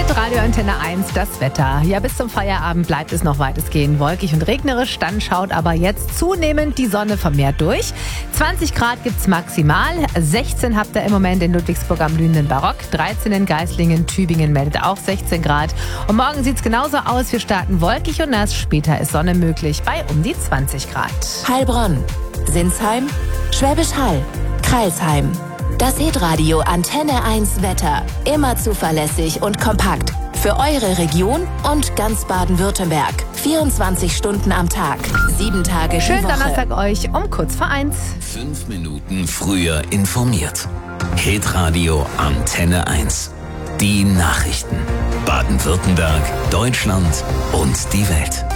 Radio Antenne 1, das Wetter. Ja, bis zum Feierabend bleibt es noch weitestgehend wolkig und regnerisch. Dann schaut aber jetzt zunehmend die Sonne vermehrt durch. 20 Grad gibt's maximal. 16 habt ihr im Moment in Ludwigsburg am blühenden Barock. 13 in Geislingen, Tübingen meldet auch 16 Grad. Und morgen sieht's genauso aus. Wir starten wolkig und nass. Später ist Sonne möglich bei um die 20 Grad. Heilbronn, Sinsheim, Schwäbisch Hall, Crailsheim. Das Hitradio Antenne 1 Wetter. Immer zuverlässig und kompakt. Für eure Region und ganz Baden-Württemberg. 24 Stunden am Tag. 7 Tage die Schönen Woche. Donnerstag euch um kurz vor 1. 5 Minuten früher informiert. Hitradio Antenne 1. Die Nachrichten. Baden-Württemberg, Deutschland und die Welt.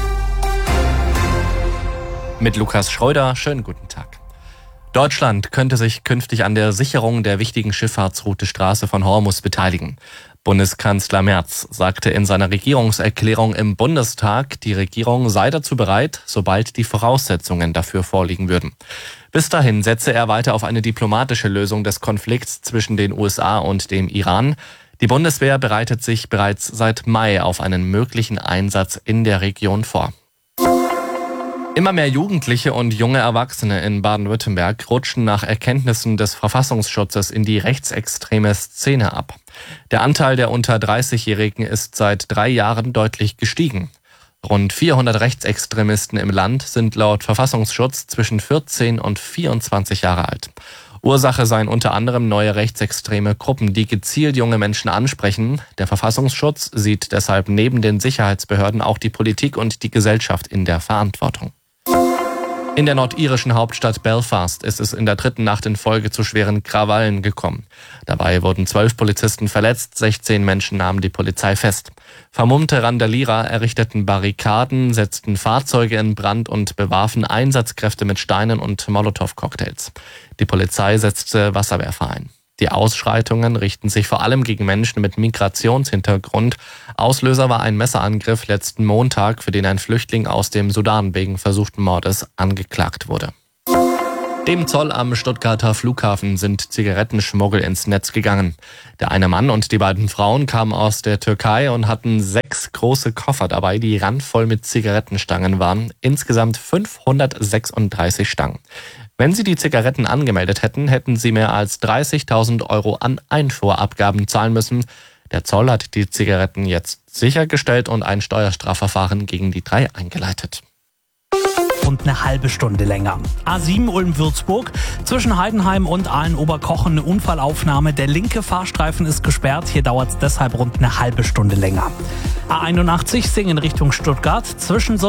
Mit Lukas Schreuder, schönen guten Tag. Deutschland könnte sich künftig an der Sicherung der wichtigen Schifffahrtsroute Straße von Hormuz beteiligen. Bundeskanzler Merz sagte in seiner Regierungserklärung im Bundestag, die Regierung sei dazu bereit, sobald die Voraussetzungen dafür vorliegen würden. Bis dahin setze er weiter auf eine diplomatische Lösung des Konflikts zwischen den USA und dem Iran. Die Bundeswehr bereitet sich bereits seit Mai auf einen möglichen Einsatz in der Region vor. Immer mehr Jugendliche und junge Erwachsene in Baden-Württemberg rutschen nach Erkenntnissen des Verfassungsschutzes in die rechtsextreme Szene ab. Der Anteil der unter 30-Jährigen ist seit 3 Jahren deutlich gestiegen. Rund 400 Rechtsextremisten im Land sind laut Verfassungsschutz zwischen 14 und 24 Jahre alt. Ursache seien unter anderem neue rechtsextreme Gruppen, die gezielt junge Menschen ansprechen. Der Verfassungsschutz sieht deshalb neben den Sicherheitsbehörden auch die Politik und die Gesellschaft in der Verantwortung. In der nordirischen Hauptstadt Belfast ist es in der 3. Nacht in Folge zu schweren Krawallen gekommen. Dabei wurden 12 Polizisten verletzt, 16 Menschen nahmen die Polizei fest. Vermummte Randalierer errichteten Barrikaden, setzten Fahrzeuge in Brand und bewarfen Einsatzkräfte mit Steinen und Molotow-Cocktails. Die Polizei setzte Wasserwerfer ein. Die Ausschreitungen richten sich vor allem gegen Menschen mit Migrationshintergrund. Auslöser war ein Messerangriff letzten Montag, für den ein Flüchtling aus dem Sudan wegen versuchten Mordes angeklagt wurde. Dem Zoll am Stuttgarter Flughafen sind Zigarettenschmuggel ins Netz gegangen. Der eine Mann und die beiden Frauen kamen aus der Türkei und hatten 6 große Koffer dabei, die randvoll mit Zigarettenstangen waren. Insgesamt 536 Stangen. Wenn sie die Zigaretten angemeldet hätten, hätten sie mehr als 30.000 € an Einfuhrabgaben zahlen müssen. Der Zoll hat die Zigaretten jetzt sichergestellt und ein Steuerstrafverfahren gegen die 3 eingeleitet. Und eine halbe Stunde länger. A7 Ulm-Würzburg, zwischen Heidenheim und Aalen-Oberkochen eine Unfallaufnahme. Der linke Fahrstreifen ist gesperrt, hier dauert es deshalb rund eine halbe Stunde länger. A81 Singen Richtung Stuttgart, zwischen